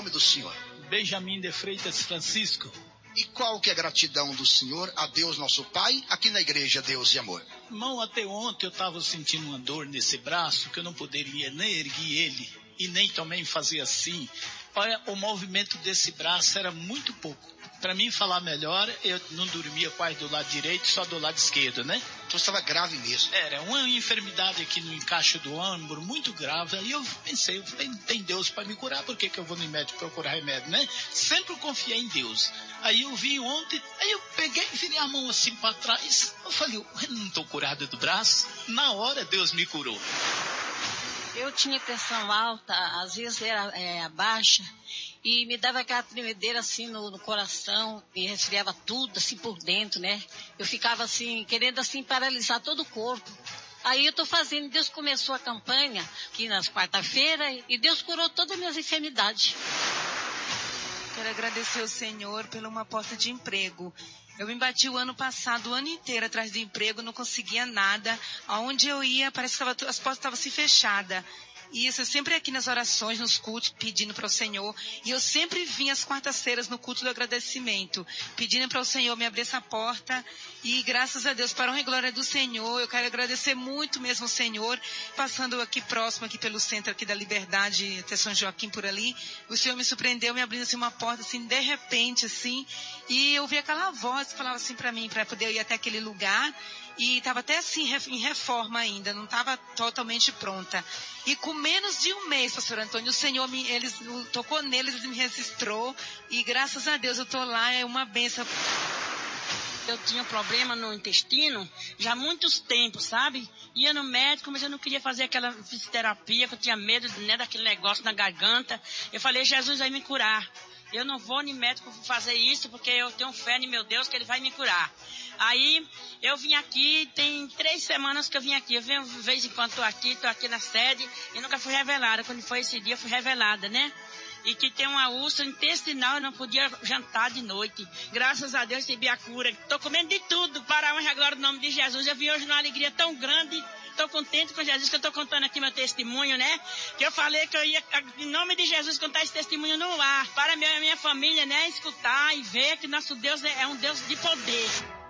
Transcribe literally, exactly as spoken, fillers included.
nome do senhor? Benjamin de Freitas Francisco. E qual que é a gratidão do senhor a Deus nosso Pai, aqui na igreja Deus e Amor? Irmão, até ontem eu estava sentindo uma dor nesse braço, que eu não poderia nem erguer ele, e nem também fazer assim. Olha, o movimento desse braço era muito pouco. Para mim falar melhor, eu não dormia quase do lado direito, só do lado esquerdo, né? Então estava grave mesmo. Era uma enfermidade aqui no encaixe do âmbito, muito grave. Aí eu pensei, eu falei, tem Deus para me curar, por que, que eu vou no médico procurar remédio, né? Sempre confiei em Deus. Aí eu vim ontem, aí eu peguei e virei a mão assim para trás. Eu falei, eu não estou curado do braço. Na hora Deus me curou. Eu tinha pressão alta, às vezes era é, baixa, e me dava aquela tremedeira assim no, no coração, e resfriava tudo assim por dentro, né? Eu ficava assim, querendo assim paralisar todo o corpo. Aí eu tô fazendo, Deus começou a campanha aqui nas quarta-feiras, e Deus curou todas as minhas enfermidades. Quero agradecer ao Senhor por uma porta de emprego. Eu me bati o ano passado, o ano inteiro atrás do emprego, não conseguia nada. Aonde eu ia, parece que as portas estavam se fechadas. E isso, eu sempre aqui nas orações, nos cultos, pedindo para o Senhor. E eu sempre vim às quartas-feiras no culto do agradecimento, pedindo para o Senhor me abrir essa porta. E graças a Deus, para a honra e glória do Senhor, eu quero agradecer muito mesmo ao Senhor. Passando aqui próximo, aqui pelo centro aqui da Liberdade, até São Joaquim por ali, o Senhor me surpreendeu, me abrindo assim uma porta, assim, de repente, assim. E eu vi aquela voz que falava assim para mim, para poder ir até aquele lugar. E estava até assim, em reforma ainda, não estava totalmente pronta. E com menos de um mês, pastor Antônio, o Senhor me, eles, tocou neles, ele me registrou. E graças a Deus eu estou lá, é uma bênção. Eu tinha problema no intestino já há muitos tempos, sabe? Ia no médico, mas eu não queria fazer aquela fisioterapia, que eu tinha medo, né, daquele negócio na garganta. Eu falei, Jesus vai me curar. Eu não vou no médico fazer isso, porque eu tenho fé em meu Deus que Ele vai me curar. Aí, eu vim aqui, tem três semanas que eu vim aqui. Eu venho, de vez em quando, estou aqui, estou aqui na sede, e nunca fui revelada. Quando foi esse dia, fui revelada, né? E que tem uma úlcera intestinal, eu não podia jantar de noite. Graças a Deus, recebi a cura. Estou comendo de tudo, para a honra e a glória do nome de Jesus. Eu vim hoje numa alegria tão grande. Estou contente com Jesus, que eu estou contando aqui meu testemunho, né? Que eu falei que eu ia, em nome de Jesus, contar esse testemunho no ar. Para a minha, minha família, né? Escutar e ver que nosso Deus é um Deus de poder.